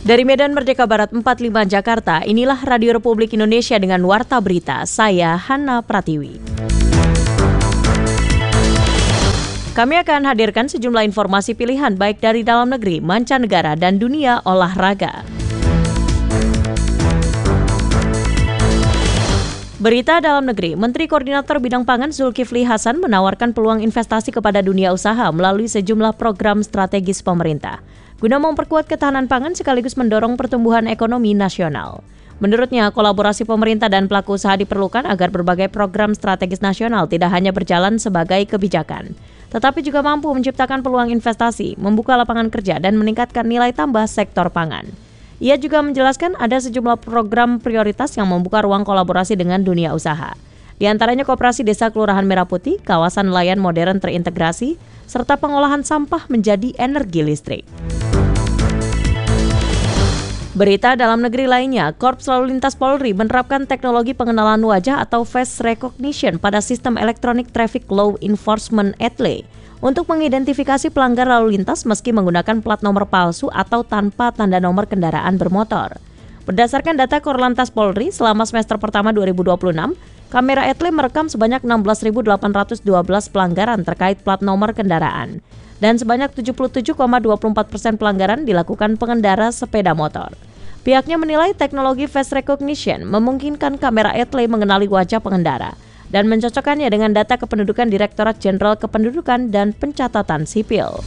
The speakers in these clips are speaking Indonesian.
Dari Medan Merdeka Barat 45 Jakarta, inilah Radio Republik Indonesia dengan Warta Berita. Saya Hana Pratiwi. Kami akan hadirkan sejumlah informasi pilihan baik dari dalam negeri, mancanegara, dan dunia olahraga. Berita dalam negeri, Menteri Koordinator Bidang Pangan Zulkifli Hasan menawarkan peluang investasi kepada dunia usaha melalui sejumlah program strategis pemerintah, guna memperkuat ketahanan pangan sekaligus mendorong pertumbuhan ekonomi nasional. Menurutnya, kolaborasi pemerintah dan pelaku usaha diperlukan agar berbagai program strategis nasional tidak hanya berjalan sebagai kebijakan, tetapi juga mampu menciptakan peluang investasi, membuka lapangan kerja, dan meningkatkan nilai tambah sektor pangan. Ia juga menjelaskan ada sejumlah program prioritas yang membuka ruang kolaborasi dengan dunia usaha. Di antaranya Koperasi Desa Kelurahan Merah Putih, kawasan nelayan modern terintegrasi, serta pengolahan sampah menjadi energi listrik. Berita dalam negeri lainnya, Korps Lalu Lintas Polri menerapkan teknologi pengenalan wajah atau face recognition pada sistem Electronic Traffic Law Enforcement (ETLE) untuk mengidentifikasi pelanggar lalu lintas meski menggunakan plat nomor palsu atau tanpa tanda nomor kendaraan bermotor. Berdasarkan data Korlantas Polri, selama semester pertama 2026, kamera ETLE merekam sebanyak 16.812 pelanggaran terkait plat nomor kendaraan, dan sebanyak 77,24% pelanggaran dilakukan pengendara sepeda motor. Pihaknya menilai teknologi face recognition memungkinkan kamera ETLE mengenali wajah pengendara dan mencocokkannya dengan data kependudukan Direktorat Jenderal Kependudukan dan Pencatatan Sipil.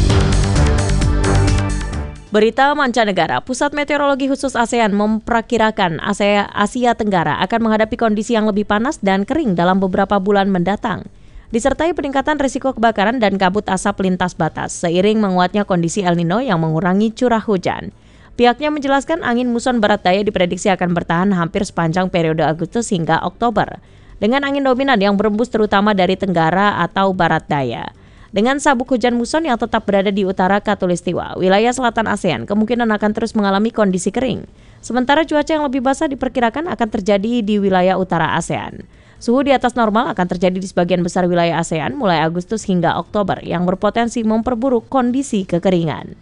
Berita mancanegara, Pusat Meteorologi Khusus ASEAN memperkirakan Asia Tenggara akan menghadapi kondisi yang lebih panas dan kering dalam beberapa bulan mendatang, disertai peningkatan risiko kebakaran dan kabut asap lintas batas seiring menguatnya kondisi El Nino yang mengurangi curah hujan. Pihaknya menjelaskan angin muson barat daya diprediksi akan bertahan hampir sepanjang periode Agustus hingga Oktober, dengan angin dominan yang berembus terutama dari tenggara atau barat daya. Dengan sabuk hujan muson yang tetap berada di utara Khatulistiwa, wilayah selatan ASEAN kemungkinan akan terus mengalami kondisi kering. Sementara cuaca yang lebih basah diperkirakan akan terjadi di wilayah utara ASEAN. Suhu di atas normal akan terjadi di sebagian besar wilayah ASEAN mulai Agustus hingga Oktober yang berpotensi memperburuk kondisi kekeringan.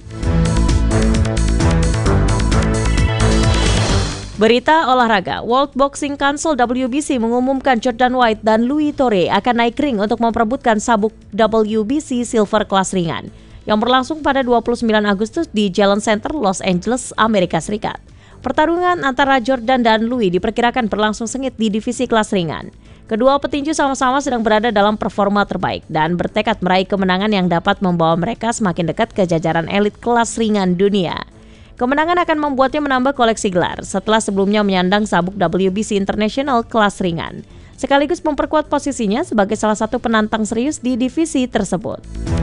Berita olahraga, World Boxing Council WBC mengumumkan Jordan White dan Louis Torre akan naik ring untuk memperebutkan sabuk WBC Silver kelas ringan yang berlangsung pada 29 Agustus di Allen Center, Los Angeles, Amerika Serikat. Pertarungan antara Jordan dan Louis diperkirakan berlangsung sengit di divisi kelas ringan. Kedua petinju sama-sama sedang berada dalam performa terbaik dan bertekad meraih kemenangan yang dapat membawa mereka semakin dekat ke jajaran elit kelas ringan dunia. Kemenangan akan membuatnya menambah koleksi gelar setelah sebelumnya menyandang sabuk WBC International kelas ringan, sekaligus memperkuat posisinya sebagai salah satu penantang serius di divisi tersebut.